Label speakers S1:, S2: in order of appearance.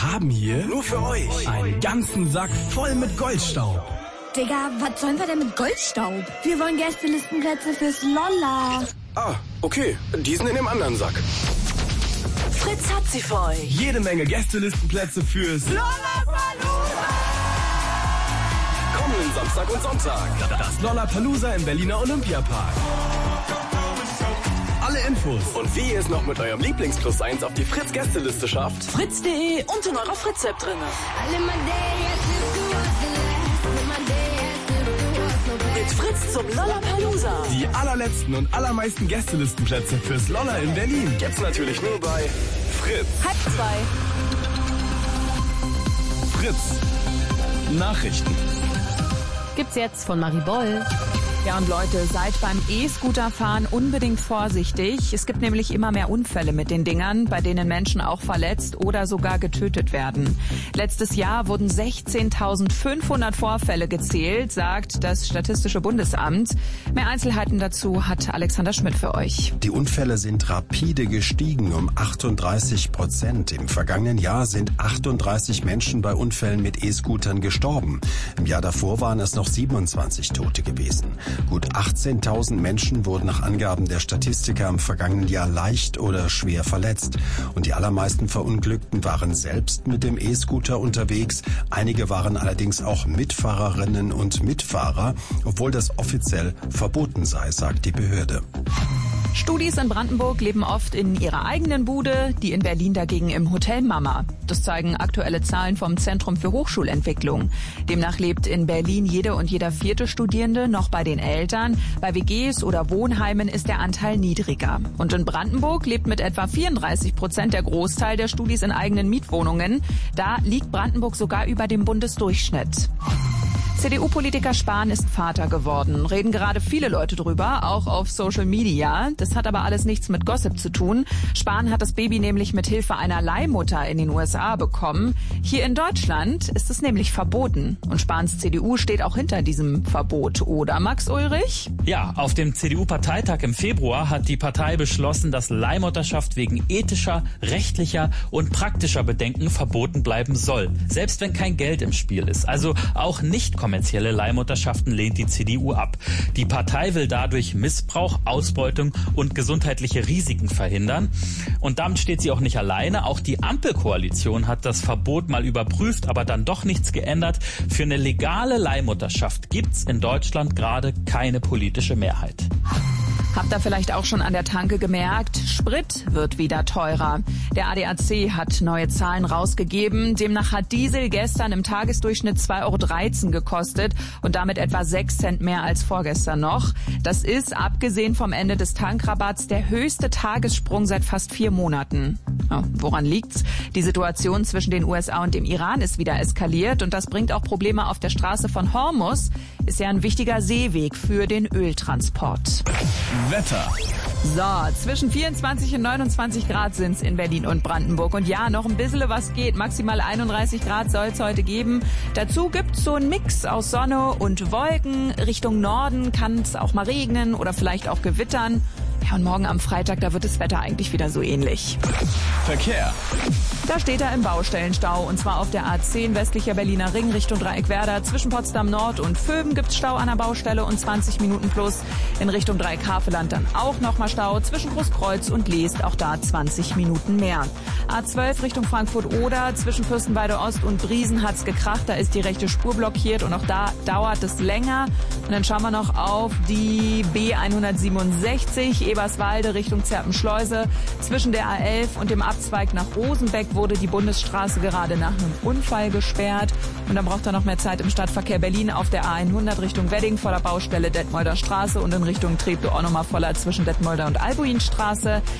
S1: haben hier nur für euch einen ganzen Sack voll mit Goldstaub.
S2: Digga, was sollen wir denn mit Goldstaub? Wir wollen Gästelistenplätze fürs Lolla.
S1: Ah, okay. Die sind in dem anderen Sack.
S3: Fritz hat sie für euch.
S1: Jede Menge Gästelistenplätze fürs
S3: Lollapalooza!
S1: Kommenden Samstag und Sonntag. Das Lollapalooza im Berliner Olympiapark. Alle Infos und wie ihr es noch mit eurem Lieblings-Plus 1 auf die Fritz-Gästeliste schafft.
S3: Fritz.de und in eurer Fritz-App drin. Mit Fritz zum Lollapalooza.
S1: Die allerletzten und allermeisten Gästelistenplätze fürs Lolla in Berlin gibt's natürlich nur bei Fritz.
S3: 2:30.
S1: Fritz. Nachrichten.
S4: Gibt's jetzt von Marie Boll. Ja, und Leute, seid beim E-Scooter-Fahren unbedingt vorsichtig. Es gibt nämlich immer mehr Unfälle mit den Dingern, bei denen Menschen auch verletzt oder sogar getötet werden. Letztes Jahr wurden 16.500 Vorfälle gezählt, sagt das Statistische Bundesamt. Mehr Einzelheiten dazu hat Alexander Schmidt für euch.
S5: Die Unfälle sind rapide gestiegen um 38%. Im vergangenen Jahr sind 38 Menschen bei Unfällen mit E-Scootern gestorben. Im Jahr davor waren es noch 27 Tote gewesen. Gut 18.000 Menschen wurden nach Angaben der Statistiker im vergangenen Jahr leicht oder schwer verletzt. Und die allermeisten Verunglückten waren selbst mit dem E-Scooter unterwegs. Einige waren allerdings auch Mitfahrerinnen und Mitfahrer, obwohl das offiziell verboten sei, sagt die Behörde.
S4: Studis in Brandenburg leben oft in ihrer eigenen Bude, die in Berlin dagegen im Hotel Mama. Das zeigen aktuelle Zahlen vom Zentrum für Hochschulentwicklung. Demnach lebt in Berlin jede und jeder vierte Studierende noch bei den Eltern. Bei WGs oder Wohnheimen ist der Anteil niedriger. Und in Brandenburg lebt mit etwa 34% der Großteil der Studis in eigenen Mietwohnungen. Da liegt Brandenburg sogar über dem Bundesdurchschnitt. CDU-Politiker Spahn ist Vater geworden. Reden gerade viele Leute drüber, auch auf Social Media. Das hat aber alles nichts mit Gossip zu tun. Spahn hat das Baby nämlich mit Hilfe einer Leihmutter in den USA bekommen. Hier in Deutschland ist es nämlich verboten. Und Spahns CDU steht auch hinter diesem Verbot, oder Max Ulrich?
S6: Ja, auf dem CDU-Parteitag im Februar hat die Partei beschlossen, dass Leihmutterschaft wegen ethischer, rechtlicher und praktischer Bedenken verboten bleiben soll. Selbst wenn kein Geld im Spiel ist. Also auch nicht kommerzielle Leihmutterschaften lehnt die CDU ab. Die Partei will dadurch Missbrauch, Ausbeutung und gesundheitliche Risiken verhindern. Und damit steht sie auch nicht alleine. Auch die Ampelkoalition hat das Verbot mal überprüft, aber dann doch nichts geändert. Für eine legale Leihmutterschaft gibt's in Deutschland gerade keine politische Mehrheit.
S4: Habt ihr vielleicht auch schon an der Tanke gemerkt, Sprit wird wieder teurer. Der ADAC hat neue Zahlen rausgegeben. Demnach hat Diesel gestern im Tagesdurchschnitt 2,13 € gekostet und damit etwa 6 Cent mehr als vorgestern noch. Das ist, abgesehen vom Ende des Tankrabatts, der höchste Tagessprung seit fast 4 Monaten. Ja, woran liegt's? Die Situation zwischen den USA und dem Iran ist wieder eskaliert und das bringt auch Probleme auf der Straße von Hormuz. Ist ja ein wichtiger Seeweg für den Öltransport.
S1: Wetter.
S4: So, zwischen 24 und 29 Grad sind's in Berlin und Brandenburg. Und ja, noch ein bisschen was geht. Maximal 31 Grad soll's heute geben. Dazu gibt's so einen Mix aus Sonne und Wolken. Richtung Norden kann's auch mal regnen oder vielleicht auch gewittern. Ja, und morgen am Freitag, da wird das Wetter eigentlich wieder so ähnlich.
S1: Verkehr.
S4: Da steht er im Baustellenstau, und zwar auf der A10 westlicher Berliner Ring Richtung Dreieckwerder. Zwischen Potsdam Nord und Vöben gibt's Stau an der Baustelle und 20 Minuten plus. In Richtung Dreieck-Havelland dann auch nochmal Stau. Zwischen Großkreuz und Leest auch da 20 Minuten mehr. A12 Richtung Frankfurt-Oder. Zwischen Fürstenwalde Ost und Briesen hat's gekracht. Da ist die rechte Spur blockiert und auch da dauert es länger. Und dann schauen wir noch auf die B167 Eberswalde Richtung Zerpenschleuse. Zwischen der A11 und dem Abzweig nach Rosenbeck wurde die Bundesstraße gerade nach einem Unfall gesperrt. Und dann braucht er noch mehr Zeit im Stadtverkehr Berlin auf der A100 Richtung Wedding voller Baustelle Detmolder Straße und in Richtung Treptow auch nochmal voller zwischen Detmolder und Albuinstraße.